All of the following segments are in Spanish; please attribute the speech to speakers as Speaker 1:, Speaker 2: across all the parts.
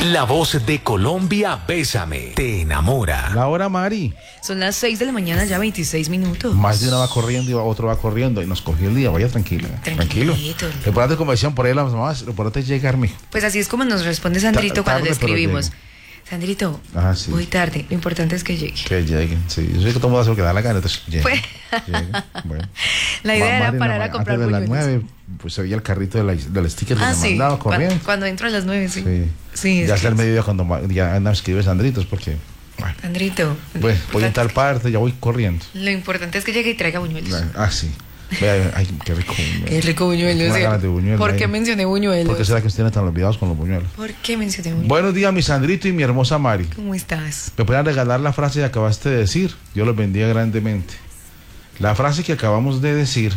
Speaker 1: La voz de Colombia, Bésame, te enamora.
Speaker 2: La hora, Mari.
Speaker 3: Son las 6 de la mañana, ya 26 minutos.
Speaker 2: Más de una va corriendo y otro va corriendo y nos cogió el día. Vaya tranquilo. Tranquilo. Lo importante, como decían por ahí las mamás, lo importante es llegar, mijo.
Speaker 3: Pues así es como nos responde Sandrito cuando le escribimos. Sandrito,
Speaker 2: sí.
Speaker 3: Muy tarde, lo importante es que llegue.
Speaker 2: Que lleguen, sí. Yo sé que todo el mundo hace lo que da la gana, entonces lleguen.
Speaker 3: Pues,
Speaker 2: bueno.
Speaker 3: La idea era parar a comprar
Speaker 2: antes de las
Speaker 3: buñuelos.
Speaker 2: 9, pues se veía el carrito del sticker que me
Speaker 3: sí.
Speaker 2: mandaba corriendo.
Speaker 3: Cuando entro a las 9, sí.
Speaker 2: Sí, ya hasta el mediodía cuando ya anda escribe Sandritos, porque... Bueno.
Speaker 3: Sandrito.
Speaker 2: Pues voy en tal parte, ya voy corriendo.
Speaker 3: Lo importante es que llegue y traiga buñuelos.
Speaker 2: Sí. Vea, ay, qué rico.
Speaker 3: Qué rico buñuelos. ¿Por qué mencioné buñuelos?
Speaker 2: ¿Por qué será que ustedes están olvidados con los buñuelos?
Speaker 3: ¿Por qué mencioné buñuelos?
Speaker 2: Buenos días, mi Sandrito y mi hermosa Mari.
Speaker 3: ¿Cómo estás?
Speaker 2: Me pueden regalar la frase que acabaste de decir. Dios los bendiga grandemente. La frase que acabamos de decir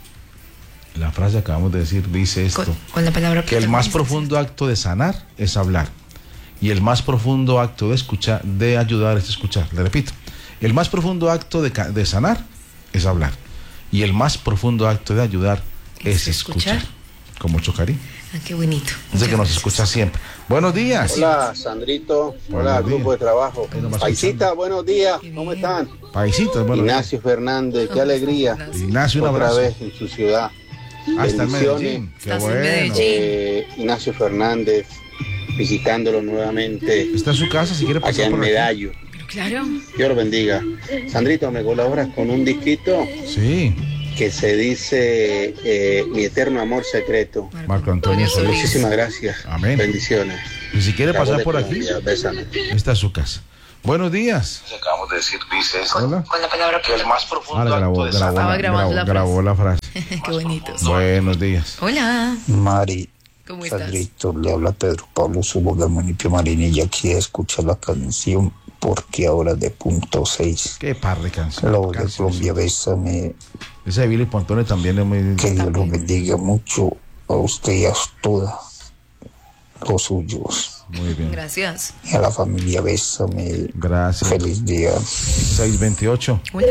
Speaker 2: dice esto.
Speaker 3: Con la palabra
Speaker 2: que el más profundo acto de sanar es hablar. Y el más profundo acto de escuchar, de ayudar, es escuchar. Le repito. El más profundo acto de sanar es hablar. Y el más profundo acto de ayudar es escuchar. Con mucho cariño.
Speaker 3: Qué bonito.
Speaker 2: Dice que nos escucha siempre. Buenos días.
Speaker 4: Hola, Sandrito. Hola, grupo de trabajo. Paisita, buenos días. ¿Cómo están?
Speaker 2: Paisita, buenos
Speaker 4: Ignacio
Speaker 2: días.
Speaker 4: Fernández, qué alegría.
Speaker 2: Ignacio, un abrazo.
Speaker 4: Otra vez en su ciudad.
Speaker 2: Está en Medellín. Qué bueno.
Speaker 4: Ignacio Fernández, visitándolo nuevamente.
Speaker 2: Está en su casa, si quiere pasar
Speaker 4: allá en
Speaker 2: por
Speaker 4: Medallo.
Speaker 3: Claro.
Speaker 4: Dios lo bendiga. Sandrito, ¿me colaboras con un disquito?
Speaker 2: Sí.
Speaker 4: Que se dice Mi Eterno Amor Secreto.
Speaker 2: Marco Antonio Solís.
Speaker 4: Muchísimas gracias.
Speaker 2: Amén.
Speaker 4: Bendiciones.
Speaker 2: Y si quiere pasar por aquí,
Speaker 4: Bésame.
Speaker 2: esta es su casa. Buenos días.
Speaker 4: Acabamos de decir, dice
Speaker 2: Hola.
Speaker 3: Con la palabra
Speaker 4: que el más profundo acto de sanar.
Speaker 2: grabó la frase.
Speaker 3: Qué bonitos.
Speaker 2: Buenos días.
Speaker 3: Hola.
Speaker 5: Mari,
Speaker 3: ¿Cómo estás?
Speaker 5: Sandrito, le habla Pedro Pablo Subo del municipio Marinilla. Aquí escucha la canción Porque ahora de punto 6.
Speaker 2: Qué par de canciones.
Speaker 5: La voz de Colombia, Bésame.
Speaker 2: Ese de Billy Pontone también es muy...
Speaker 5: Que Dios los bendiga mucho a usted y a todos los suyos.
Speaker 2: Muy bien.
Speaker 3: Gracias.
Speaker 5: Y a la familia, Bésame.
Speaker 2: Gracias.
Speaker 5: Feliz día.
Speaker 2: 628.
Speaker 3: Hola.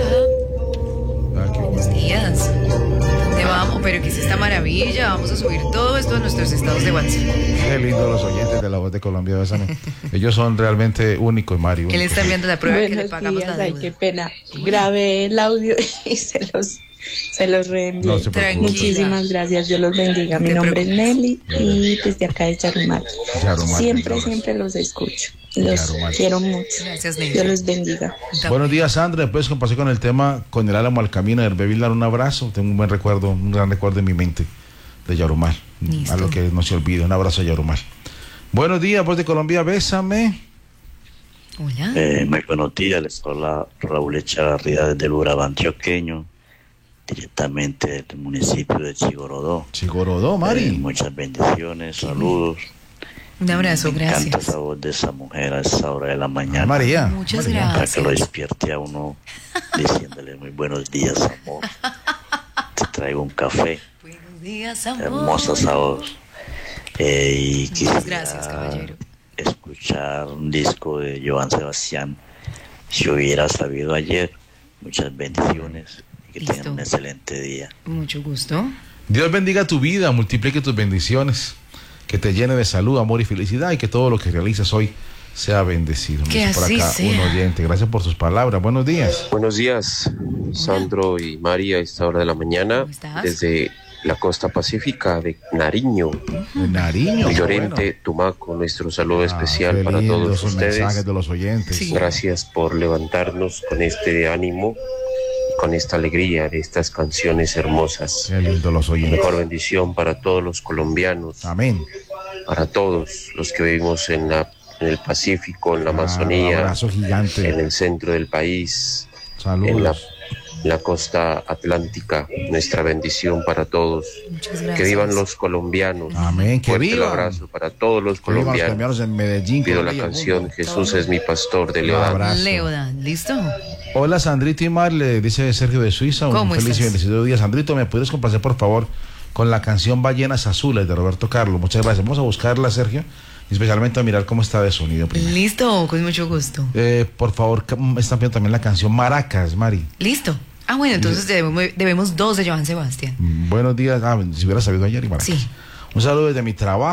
Speaker 2: Qué
Speaker 3: Buenos días. ¿Dónde vamos? Pero ¿qué es esta maravilla? Vamos a subir todo esto a nuestros estados de WhatsApp.
Speaker 2: Qué lindo los oyentes de La Voz de Colombia, Bésame. Ellos son realmente únicos, Mario.
Speaker 3: Él está enviando la prueba de que le pagamos
Speaker 6: días,
Speaker 3: la deuda.
Speaker 6: Ay, qué pena. Grabé el audio y se los reenvié.
Speaker 2: No se preocupe.
Speaker 6: Muchísimas gracias, Dios los bendiga. Mi nombre es Nelly y desde acá de Yarumal. Siempre los escucho. Los quiero mucho.
Speaker 3: Gracias, Nelly.
Speaker 6: Dios los bendiga.
Speaker 2: Buenos días, Sandra. Después compartir con el tema Con el álamo al camino del Bebé Lar, un abrazo. Tengo un gran recuerdo en mi mente de Yarumal.
Speaker 3: Listo.
Speaker 2: Algo que no se olvide. Un abrazo a Yarumal. Buenos días, Voz de Colombia, Bésame.
Speaker 3: Hola.
Speaker 7: Muy buenos días, les habla Raúl Echavarría desde el Urabá antioqueño, directamente del municipio de Chigorodó.
Speaker 2: Chigorodó, Mari.
Speaker 7: Muchas bendiciones, saludos.
Speaker 3: Un abrazo,
Speaker 7: Me encanta
Speaker 3: gracias.
Speaker 7: esa voz de esa mujer a esa hora de la mañana.
Speaker 2: María.
Speaker 3: Muchas
Speaker 2: María.
Speaker 7: Para
Speaker 3: gracias.
Speaker 7: que lo despierte a uno diciéndole muy buenos días, amor. Te traigo un café.
Speaker 3: Buenos días, amor.
Speaker 7: Hermosa esa voz. Y
Speaker 3: Muchas gracias, caballero.
Speaker 7: escuchar un disco de Joan Sebastián. Si hubiera sabido ayer, muchas bendiciones y que
Speaker 3: Listo.
Speaker 7: tengan un excelente día.
Speaker 3: Mucho gusto.
Speaker 2: Dios bendiga tu vida, multiplique tus bendiciones, que te llene de salud, amor y felicidad y que todo lo que realices hoy sea bendecido.
Speaker 3: Que
Speaker 2: Dice por
Speaker 3: así
Speaker 2: acá
Speaker 3: sea.
Speaker 2: un oyente. Gracias por sus palabras. Buenos días.
Speaker 8: Buenos días, Sandro y María, a esta hora de la mañana,
Speaker 3: ¿Cómo estás?
Speaker 8: desde la costa pacífica de Nariño,
Speaker 2: De Nariño.
Speaker 8: el
Speaker 2: qué
Speaker 8: Llorente,
Speaker 2: bueno.
Speaker 8: Tumaco. Nuestro saludo especial
Speaker 2: Qué
Speaker 8: para
Speaker 2: lindo
Speaker 8: todos
Speaker 2: esos
Speaker 8: ustedes.
Speaker 2: mensajes de los oyentes.
Speaker 3: Sí.
Speaker 8: Gracias por levantarnos con este ánimo, con esta alegría de estas canciones hermosas.
Speaker 2: Qué lindo los oyentes.
Speaker 8: Mejor bendición para todos los colombianos,
Speaker 2: Amén.
Speaker 8: para todos los que vivimos en el Pacífico, en la
Speaker 2: Un
Speaker 8: Amazonía,
Speaker 2: abrazo gigante.
Speaker 8: en el centro del país,
Speaker 2: Saludos.
Speaker 8: en la costa atlántica. Nuestra bendición para todos.
Speaker 3: Muchas gracias.
Speaker 8: Que vivan los colombianos.
Speaker 2: Amén, que
Speaker 8: Fuerte el
Speaker 2: vivan.
Speaker 8: abrazo para todos los
Speaker 2: Que vivan los
Speaker 8: colombianos.
Speaker 2: colombianos en Medellín.
Speaker 8: Pido la
Speaker 2: Colombia y el
Speaker 8: canción
Speaker 2: mundo.
Speaker 8: Jesús es mi pastor de
Speaker 2: Un
Speaker 8: Leodán.
Speaker 2: abrazo.
Speaker 3: Leodan, ¿listo?
Speaker 2: Hola, Sandrito y Mar, le dice Sergio de Suiza. Un
Speaker 3: ¿Cómo
Speaker 2: feliz y
Speaker 3: estás?
Speaker 2: bendecido día. Sandrito, ¿me puedes complacer, por favor, con la canción Ballenas Azules de Roberto Carlos? Muchas gracias. Vamos a buscarla, Sergio, y especialmente a mirar cómo está de sonido primero.
Speaker 3: Listo, con mucho gusto.
Speaker 2: Por favor, están pidiendo también la canción Maracas, Mari.
Speaker 3: Listo. Ah, bueno, entonces debemos dos de Joan Sebastián.
Speaker 2: Buenos días. Si hubiera sabido ayer y Maracas.
Speaker 3: Sí.
Speaker 2: Un saludo desde mi trabajo.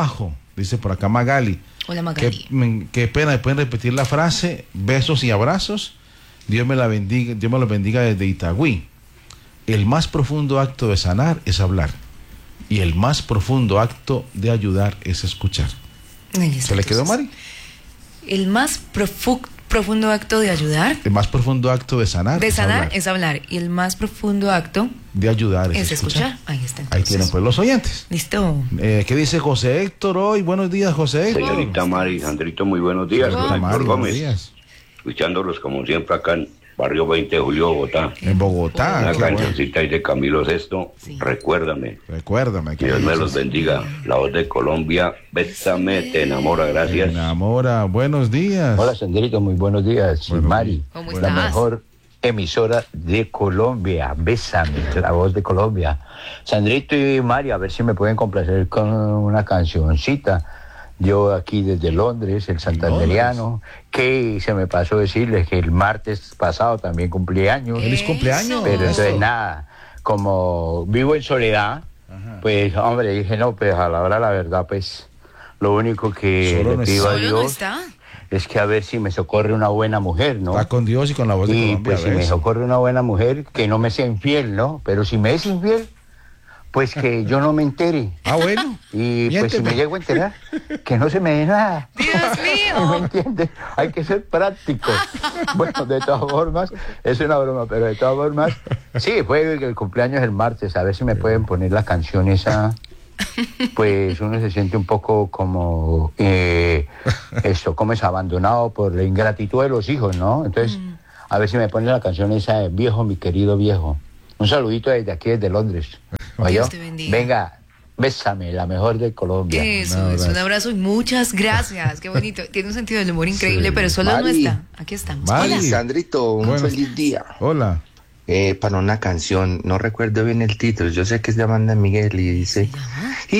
Speaker 2: Dice por acá Magali.
Speaker 3: Hola, Magali.
Speaker 2: Qué pena, ¿pueden repetir la frase? Besos y abrazos. Dios me lo bendiga desde Itagüí. El más profundo acto de sanar es hablar. Y el más profundo acto de ayudar es escuchar. ¿Se le quedó, Mari?
Speaker 3: El más profundo acto de ayudar.
Speaker 2: El más profundo acto de sanar.
Speaker 3: De sanar es hablar. Y el más profundo acto
Speaker 2: de ayudar es
Speaker 3: escuchar. Ahí está.
Speaker 2: Ahí tienen pues los oyentes.
Speaker 3: Listo.
Speaker 2: ¿Qué dice José Héctor hoy? Buenos días, José Héctor.
Speaker 9: Señorita Mari, Andrito, muy buenos días.
Speaker 2: Hola, Mari, buenos días.
Speaker 9: Escuchándolos como siempre acá en Barrio 20 de Julio, Bogotá.
Speaker 2: En Bogotá.
Speaker 9: Una cancioncita ahí de Camilo Sesto. Sí. Recuérdame.
Speaker 2: Que
Speaker 9: Dios me los bendiga. La voz de Colombia. Bésame, te enamora. Gracias.
Speaker 2: Te enamora. Buenos días.
Speaker 5: Hola, Sandrito. Muy buenos días.
Speaker 2: Bueno,
Speaker 5: Mari.
Speaker 3: ¿Cómo
Speaker 5: la
Speaker 3: estás?
Speaker 5: Mejor emisora de Colombia. Bésame. La voz de Colombia. Sandrito y Mari, a ver si me pueden complacer con una cancioncita. Yo aquí desde Londres, el santanderiano, que se me pasó decirles que el martes pasado también cumplí años.
Speaker 2: ¡Feliz cumpleaños!
Speaker 5: Pero entonces nada, como vivo en soledad, pues hombre, dije no, pues a la hora de la verdad, pues lo único que
Speaker 2: Solo
Speaker 5: le pido a Dios
Speaker 3: está.
Speaker 5: es que a ver si me socorre una buena mujer, ¿no?
Speaker 2: Está con Dios y con la voz de
Speaker 5: Y
Speaker 2: Colombia.
Speaker 5: pues si me socorre una buena mujer, que no me sea infiel, ¿no? Pero si me es infiel, pues que yo no me entere.
Speaker 2: Ah, bueno.
Speaker 5: Y
Speaker 2: Miénteme.
Speaker 5: pues si me llego a enterar, que no se me dé nada.
Speaker 3: ¡Dios mío!
Speaker 5: ¿Me entiendes? Hay que ser prácticos. Bueno, de todas formas, es una broma, pero de todas formas, sí, fue el cumpleaños el martes, a ver si me pueden poner la canción esa. Pues uno se siente un poco como como es abandonado por la ingratitud de los hijos, ¿no? Entonces, a ver si me ponen la canción esa de Viejo, mi querido viejo. Un saludito desde aquí, desde Londres.
Speaker 3: Dios te bendiga.
Speaker 5: Venga, bésame, la mejor de Colombia.
Speaker 3: Eso, es un abrazo y muchas gracias. Qué bonito. Tiene un sentido del humor increíble,
Speaker 2: Sí.
Speaker 3: pero solo
Speaker 4: Mari.
Speaker 3: no está. Aquí estamos.
Speaker 2: Mari.
Speaker 3: Hola.
Speaker 4: Sandrito, un
Speaker 2: Buenos-
Speaker 4: feliz día.
Speaker 2: Hola.
Speaker 10: Para una canción, no recuerdo bien el título, yo sé que es de Amanda Miguel y dice...
Speaker 3: ¿Se llama?